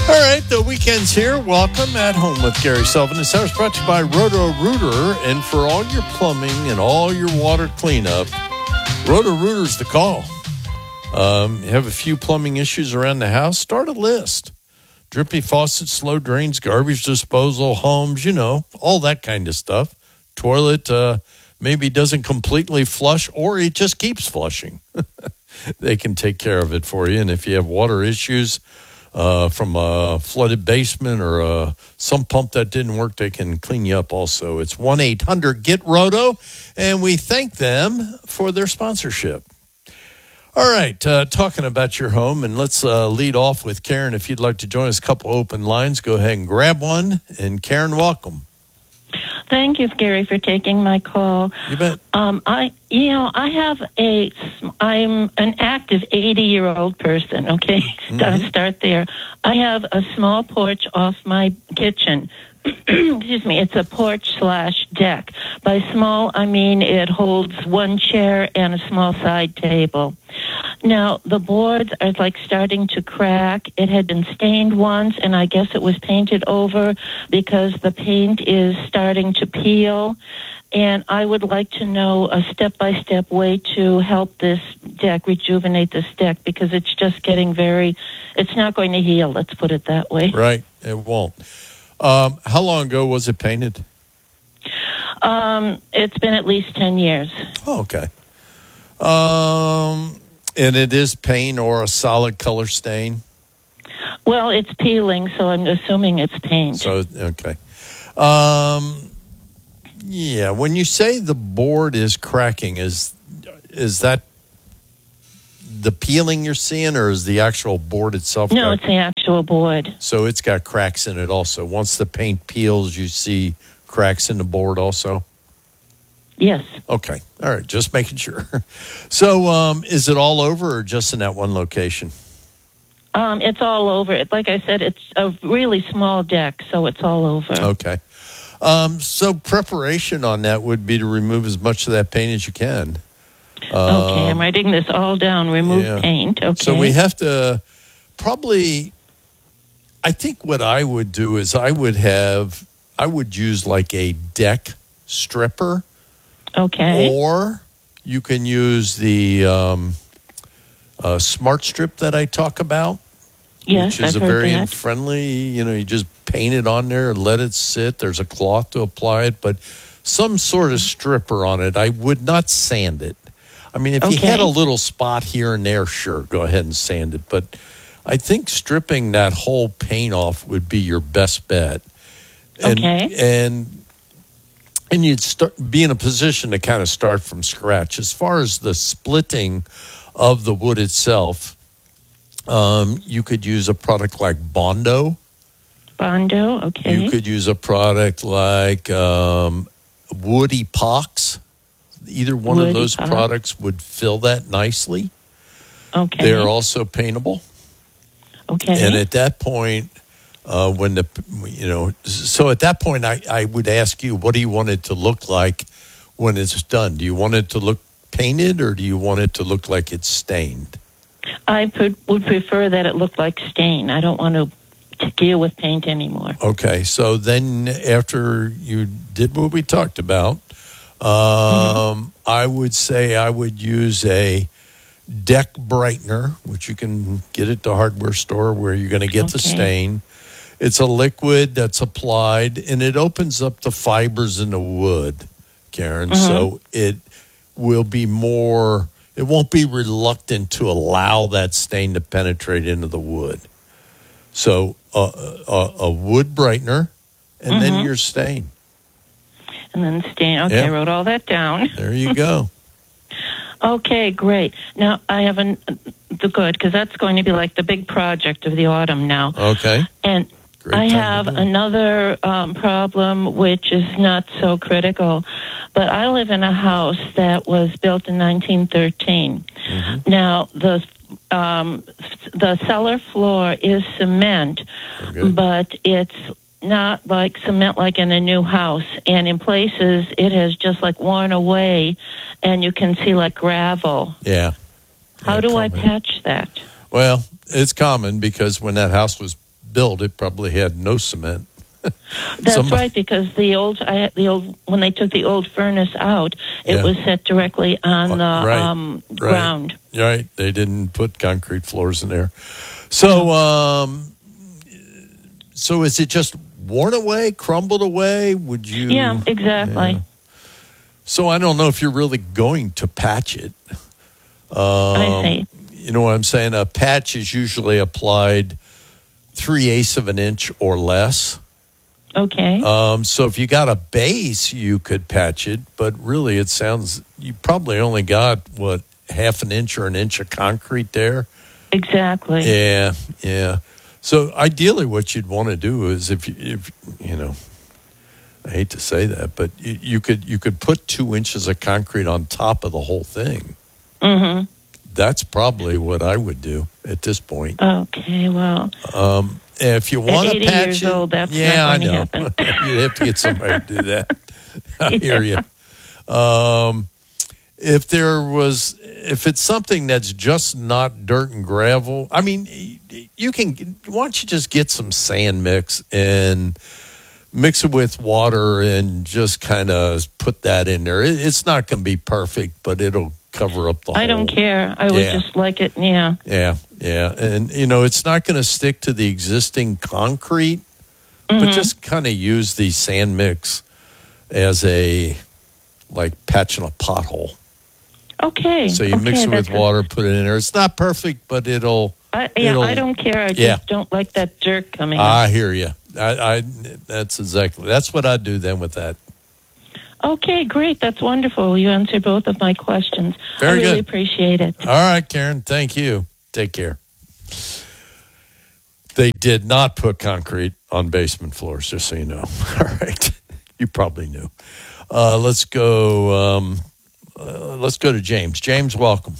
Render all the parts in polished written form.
All right, the weekend's here. Welcome at Home with Gary Sullivan. This hour is brought to you by Roto-Rooter. And for all your plumbing and all your water cleanup, Roto-Rooter's the call. You have a few plumbing issues around the house? Start a list. Drippy faucets, slow drains, garbage disposal, homes, all that kind of stuff. Toilet maybe doesn't completely flush or it just keeps flushing. They can take care of it for you. And if you have water issues from a flooded basement or a sump pump that didn't work, they can clean you up also. It's 1-800-GET-ROTO, and we thank them for their sponsorship. All right, talking about your home, and let's lead off with Karen. If you'd like to join us, a couple open lines, go ahead and grab one. And Karen, welcome. Thank you, Gary, for taking my call. You bet. I'm an active 80-year-old person, okay? Got to start there. I have a small porch off my kitchen. Excuse me, it's a porch/deck. By small, I mean it holds one chair and a small side table. Now, the boards are starting to crack. It had been stained once, and I guess it was painted over because the paint is starting to peel. And I would like to know a step-by-step way to help this deck, rejuvenate this deck, because it's just getting it's not going to heal, let's put it that way. Right, it won't. How long ago was it painted? It's been at least 10 years. Oh, okay. And it is paint or a solid color stain? Well, it's peeling, so I'm assuming it's paint. So, okay. Yeah, when you say the board is cracking, is that the peeling you're seeing, or is the actual board itself No, cracking? It's the actual board. So it's got cracks in it also. Once the paint peels, you see cracks in the board also? Yes. Okay. All right. Just making sure. So is it all over or just in that one location? It's all over. Like I said, it's a really small deck, so it's all over. Okay. So preparation on that would be to remove as much of that paint as you can. Okay, I'm writing this all down. Remove paint. Okay. So we have to probably, I think what I would do is I would use like a deck stripper. Okay. Or you can use the Smart Strip that I talk about. Yes, which is I've a heard very that. friendly, you just paint it on there and let it sit. There's a cloth to apply it, but some sort of stripper on it. I would not sand it. I mean, if you had a little spot here and there, sure, go ahead and sand it. But I think stripping that whole paint off would be your best bet. And you'd be in a position to kind of start from scratch. As far as the splitting of the wood itself, you could use a product like Bondo. Bondo, okay. You could use a product like Wood Epox. Either one of those products would fill that nicely. Okay. They're also paintable. Okay. And at that point, so at that point, I would ask you, what do you want it to look like when it's done? Do you want it to look painted, or do you want it to look like it's stained? I would prefer that it looked like stain. I don't want to deal with paint anymore. Okay, so then after you did what we talked about, I would say I would use a deck brightener, which you can get at the hardware store where you're going to get the stain. It's a liquid that's applied, and it opens up the fibers in the wood, Karen. So it will be more, it won't be reluctant to allow that stain to penetrate into the wood. So a wood brightener, and then your stain. And then stain. Okay, I wrote all that down. There you go. Okay, great. Now, I have because that's going to be like the big project of the autumn now. Okay. And I have another problem, which is not so critical, but I live in a house that was built in 1913. Now, the cellar floor is cement, but it's not like cement like in a new house. And in places, it has just worn away, and you can see gravel. Yeah. How do I patch that? Well, it's common because when that house was built, it probably had no cement. That's right, because when they took the old furnace out, it was set directly on the ground. Right. They didn't put concrete floors in there. So, so is it just worn away, crumbled away? Would you? Yeah, exactly. Yeah. So I don't know if you're really going to patch it. I see. You know what I'm saying? A patch is usually applied 3/8 of an inch or less. Okay. So if you got a base, you could patch it, but really it sounds you probably only got half an inch or an inch of concrete there. Exactly. Yeah. So ideally, what you'd want to do is if you know, I hate to say that, but you could put 2 inches of concrete on top of the whole thing. Mm-hmm. That's probably what I would do at this point. Okay. Well. If you want to patch years old, that's I not going know. to happen. You'd have to get somebody to do that. I hear you. If it's something that's just not dirt and gravel, I mean, why don't you just get some sand mix and mix it with water and just kind of put that in there. It's not going to be perfect, but it'll cover up the hole. I don't care. I would just like it, Yeah. And, it's not going to stick to the existing concrete, but just kind of use the sand mix as like patching a pothole. Okay. So you mix it with water, put it in there. It's not perfect, but I don't care. I just don't like that dirt coming up. I hear you. That's what I'd do then with that. Okay, great. That's wonderful. You answered both of my questions. Very I really good. appreciate it. All right, Karen. Thank you. Take care. They did not put concrete on basement floors, just so you know. All right. You probably knew. Let's go to James. James, welcome.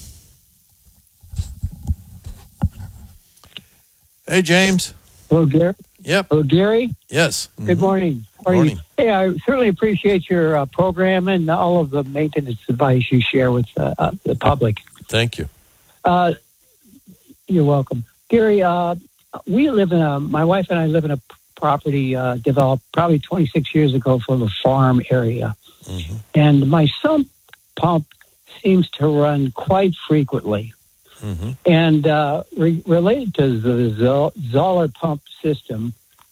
Hey, James. Hello, Gary. Yep. Hello, Gary. Yes. Good morning. Morning. Hey, I certainly appreciate your program and all of the maintenance advice you share with the public. Thank you. You're welcome. Gary, my wife and I live in a property developed probably 26 years ago for the farm area. Mm-hmm. And my sump pump seems to run quite frequently. Mm-hmm. And related to the Zoller pump system,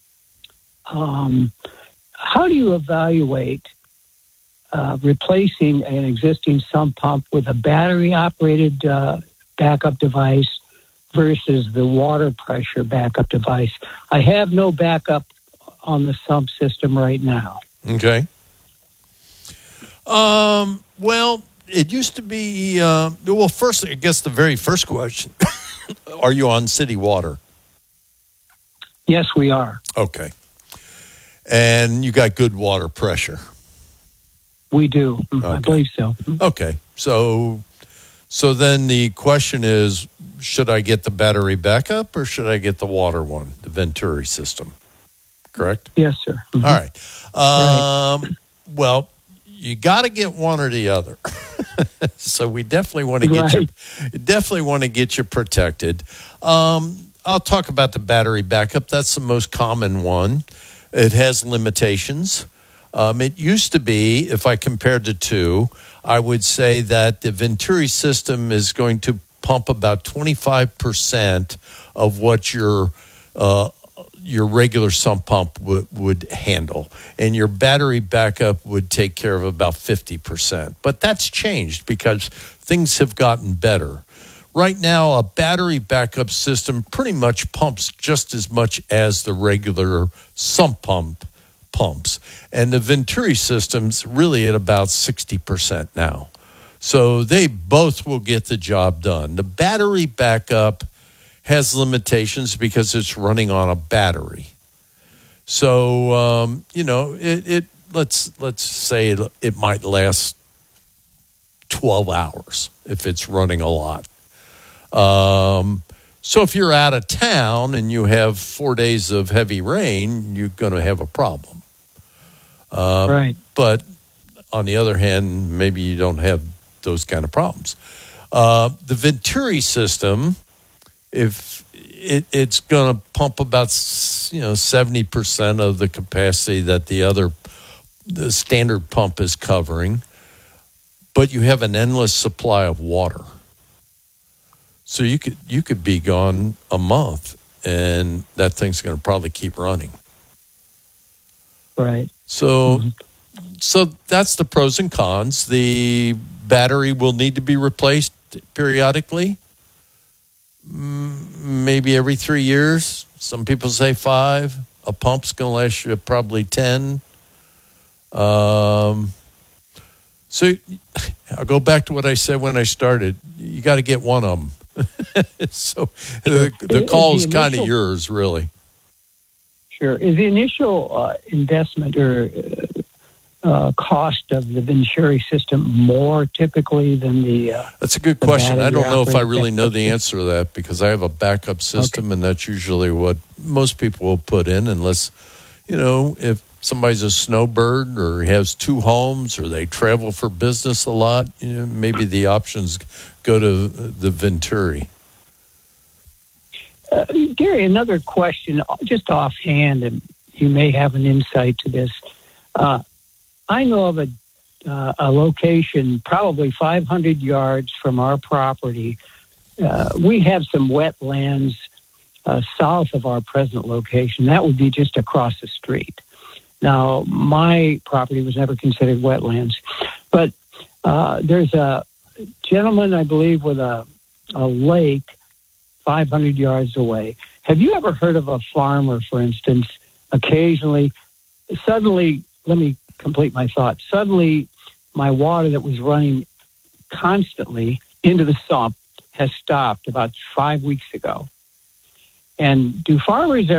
how do you evaluate replacing an existing sump pump with a battery-operated backup device versus the water pressure backup device? I have no backup on the sump system right now. Okay. Well, it used to be, first, I guess the very first question, are you on city water? Yes, we are. Okay. And you got good water pressure? We do. Okay. I believe so. Okay. So then the question is, should I get the battery backup or should I get the water one, the Venturi system? Correct? Yes, sir. Mm-hmm. All right. Well, you got to get one or the other. So we definitely want to get you protected. I'll talk about the battery backup. That's the most common one. It has limitations. It used to be, if I compared the two, I would say that the Venturi system is going to pump about 25% of what your regular sump pump would handle, and your battery backup would take care of about 50%. But that's changed because things have gotten better. Right now, a battery backup system pretty much pumps just as much as the regular sump pump pumps. And the Venturi system's really at about 60% now. So they both will get the job done. The battery backup has limitations because it's running on a battery. So, let's say it might last 12 hours if it's running a lot. So if you're out of town and you have 4 days of heavy rain, you're going to have a problem. Right. But on the other hand, maybe you don't have those kind of problems. The Venturi system, if it's going to pump about 70% of the capacity that the standard pump is covering, but you have an endless supply of water. So you could be gone a month, and that thing's going to probably keep running. Right. So that's the pros and cons. The battery will need to be replaced periodically, maybe every 3 years. Some people say 5. A pump's going to last you probably 10. So I'll go back to what I said when I started. You got to get one of them. So the call is kind of yours, really. Sure. Is the initial investment or cost of the Venturi system more typically than the... That's a good question. I don't know if I really know the answer to that because I have a backup system, and that's usually what most people will put in unless, if somebody's a snowbird or has 2 homes or they travel for business a lot, maybe the options go to the Venturi. Gary, another question, just offhand, and you may have an insight to this. I know of a location probably 500 yards from our property. We have some wetlands south of our present location. That would be just across the street. Now, my property was never considered wetlands, but there's a gentleman, I believe, with a lake 500 yards away. Have you ever heard of a farmer, for instance, suddenly, let me complete my thought. Suddenly, my water that was running constantly into the sump has stopped about 5 weeks ago. And do farmers